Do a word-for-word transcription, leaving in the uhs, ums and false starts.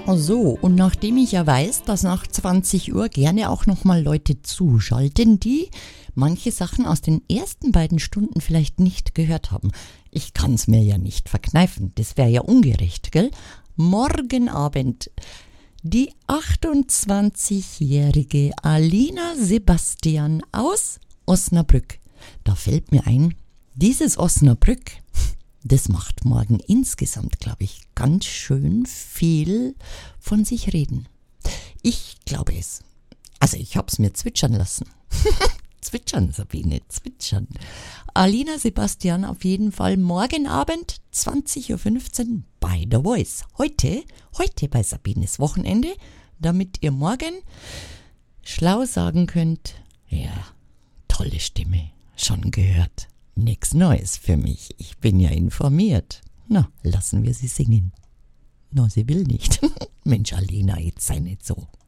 So, und nachdem ich ja weiß, dass nach zwanzig Uhr gerne auch nochmal Leute zuschalten, die manche Sachen aus den ersten beiden Stunden vielleicht nicht gehört haben. Ich kann es mir ja nicht verkneifen, das wäre ja ungerecht, gell? Morgen Abend die achtundzwanzigjährige Alina Sebastian aus Osnabrück. Da fällt mir ein, dieses Osnabrück, das macht morgen insgesamt, glaube ich, ganz schön viel von sich reden. Ich glaube es. Also ich habe es mir zwitschern lassen. Zwitschern, Sabine, zwitschern. Alina Sebastian auf jeden Fall morgen Abend zwanzig Uhr fünfzehn bei The Voice. Heute, heute bei Sabines Wochenende, damit ihr morgen schlau sagen könnt, ja, tolle Stimme, schon gehört. Nichts Neues für mich, ich bin ja informiert. Na, lassen wir sie singen. No, sie will nicht. Mensch, Alina, jetzt sei nicht so.